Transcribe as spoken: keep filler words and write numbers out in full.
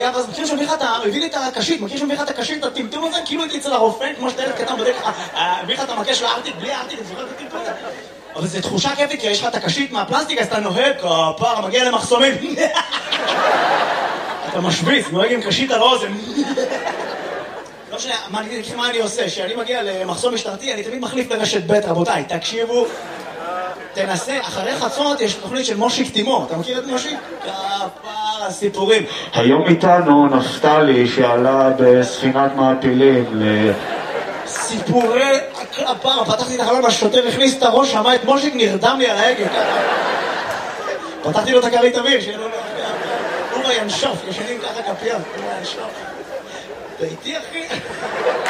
אז מכיר שמביא לך את ה... הביא לי את הקשית, מכיר שמביא לך את הקשית, את הטמטום הזה, כאילו הייתי אצל הרופא, כמו שאתה ילד קטן בדרך כלל, הביא לך את המקש של הארטיק, בלי הארטיק, את זוכרת את הטמטום הזה? אבל זו תחושה כיפית, כי יש לך את הקשית מהפלסטיק, אז אתה נוהג, כפר, מגיע למחסומים. אתה משוויץ, נוהג עם קשית על האוזן. לא משנה, מה אני עושה? כשאני מגיע למחסום משטרתי, אני תמיד מחליף לרשת ב', רבותיי, תקשיבו, תנסה, אחרי חצות יש תוכנית של מושיק תימור, אתה מכיר את מושיק? כפר הסיפורים. היום איתנו נפתלי שעלה בספינת מעפילים ל... סיפורי הכפר, פתחתי את החלון, השוטר הכניס את הראש, שמע את מושיק, נרדם לי על ההגה. פתחתי לו את הכרית אוויר, שיהיה לו... הוא ינשוף, ישנים ככה כפיון, הוא ינשוף. אתה איתי אחי?